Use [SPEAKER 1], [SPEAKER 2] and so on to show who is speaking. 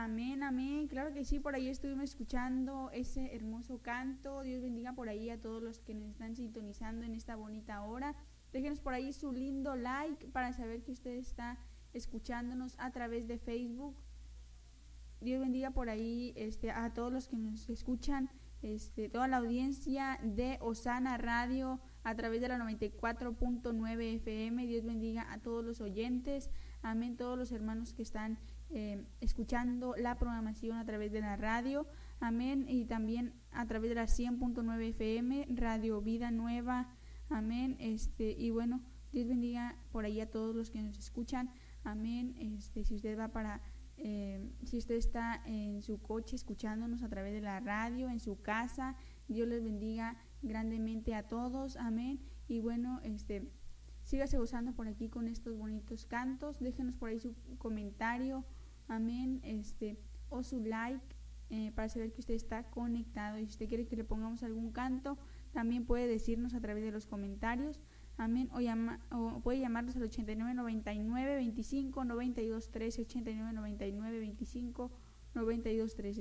[SPEAKER 1] Amén, amén. Claro que sí, por ahí estuvimos escuchando ese hermoso canto. Dios bendiga por ahí a todos los que nos están sintonizando en esta bonita hora. Déjenos por ahí su lindo like para saber que usted está escuchándonos a través de Facebook. Dios bendiga por ahí a todos los que nos escuchan, toda la audiencia de Osana Radio a través de la 94.9 FM. Dios bendiga a todos los oyentes. Amén, todos los hermanos que están escuchando la programación a través de la radio. Amén, y también a través de la 100.9 FM, Radio Vida Nueva. Amén, y bueno, Dios bendiga por ahí a todos los que nos escuchan. Amén, si usted va si usted está en su coche escuchándonos a través de la radio, en su casa, Dios les bendiga grandemente a todos, amén. Y bueno, sígase gozando por aquí con estos bonitos cantos. Déjenos por ahí su comentario, amén, o su like, para saber que usted está conectado. Y si usted quiere que le pongamos algún canto, también puede decirnos a través de los comentarios. Amén, o puede llamarnos al 89 99 25 92 13, 89 99 25 92 13.